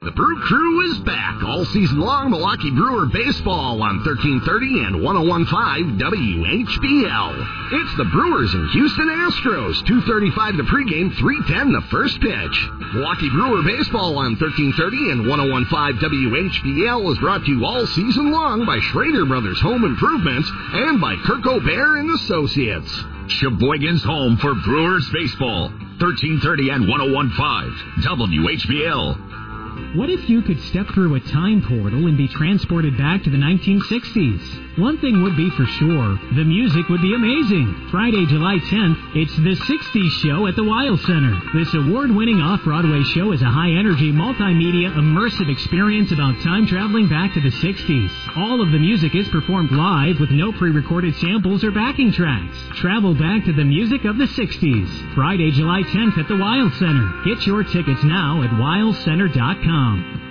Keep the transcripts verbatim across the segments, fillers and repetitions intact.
The Brew Crew is back all season long. Milwaukee Brewer baseball on thirteen thirty and ten fifteen W H B L. It's the Brewers and Houston Astros. two thirty-five the pregame, three ten the first pitch. Milwaukee Brewer baseball on thirteen thirty and ten fifteen W H B L is brought to you all season long by Schrader Brothers Home Improvements and by Kirk O'Bear and Associates. Sheboygan's home for Brewers baseball. thirteen thirty and ten fifteen W H B L. What if you could step through a time portal and be transported back to the nineteen sixties? One thing would be for sure, the music would be amazing. Friday, July tenth, it's the sixties Show at the Weil Center. This award-winning off-Broadway show is a high-energy, multimedia, immersive experience about time traveling back to the sixties. All of the music is performed live with no pre-recorded samples or backing tracks. Travel back to the music of the sixties. Friday, July tenth at the Weil Center. Get your tickets now at weil center dot com.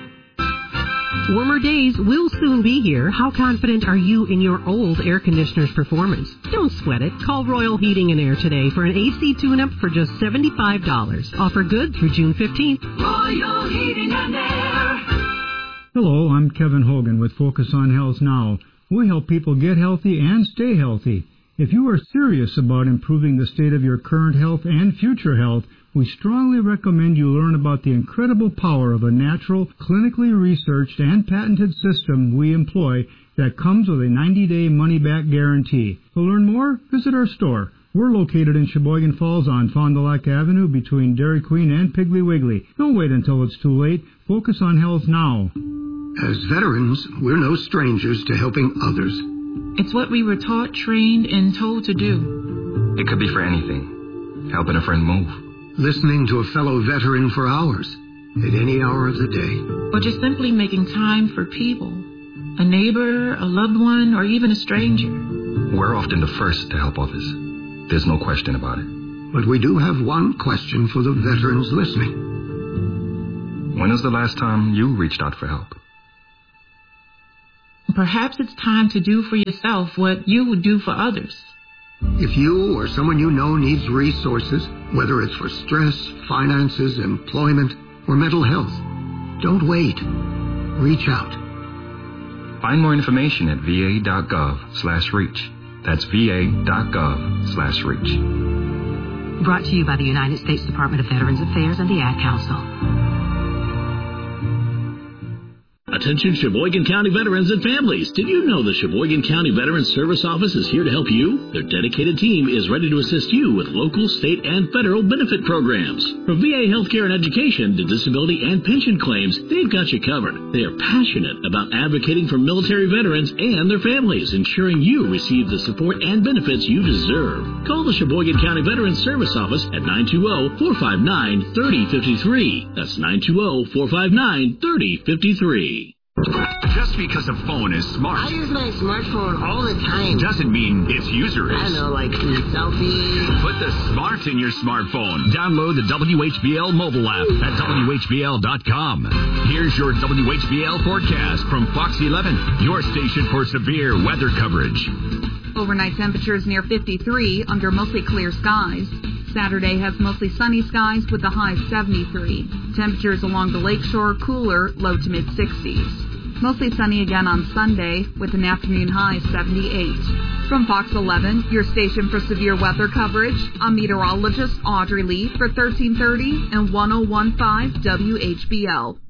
Warmer days will soon be here. How confident are you in your old air conditioner's performance? Don't sweat it. Call Royal Heating and Air today for an A C tune-up for just seventy-five dollars. Offer good through June fifteenth. Royal Heating and Air. Hello, I'm Kevin Hogan with Focus on Health Now. We help people get healthy and stay healthy. If you are serious about improving the state of your current health and future health, we strongly recommend you learn about the incredible power of a natural, clinically researched and patented system we employ that comes with a ninety-day money-back guarantee. To learn more, visit our store. We're located in Sheboygan Falls on Fond du Lac Avenue between Dairy Queen and Piggly Wiggly. Don't wait until it's too late. Focus on health now. As veterans, we're no strangers to helping others. It's what we were taught, trained, and told to do. It could be for anything. Helping a friend move. Listening to a fellow veteran for hours, at any hour of the day. Or just simply making time for people. A neighbor, a loved one, or even a stranger. We're often the first to help others. There's no question about it. But we do have one question for the veterans listening. When was the last time you reached out for help? Perhaps it's time to do for yourself what you would do for others. If you or someone you know needs resources, whether it's for stress, finances, employment, or mental health, don't wait. Reach out. Find more information at va.gov slash reach. That's va.gov slash reach. Brought to you by the United States Department of Veterans Affairs and the Ad Council. Attention Sheboygan County veterans and families. Did you know the Sheboygan County Veterans Service Office is here to help you? Their dedicated team is ready to assist you with local, state, and federal benefit programs. From V A healthcare and education to disability and pension claims, they've got you covered. They are passionate about advocating for military veterans and their families, ensuring you receive the support and benefits you deserve. Call the Sheboygan County Veterans Service Office at nine two zero, four five nine, three zero five three. That's nine two zero, four five nine, three zero five three. Just because a phone is smart, I use my smartphone all the time, doesn't mean its user is. I know, like selfies. Put the smart in your smartphone. Download the W H B L mobile app at W H B L dot com. Here's your W H B L forecast from Fox eleven, your station for severe weather coverage. Overnight temperatures near fifty-three under mostly clear skies. Saturday has mostly sunny skies with the high seventy-three. Temperatures along the lakeshore cooler, low to mid-sixties. Mostly sunny again on Sunday with an afternoon high seventy-eight. From Fox eleven, your station for severe weather coverage, I'm meteorologist Audrey Lee for thirteen thirty and ten fifteen W H B L.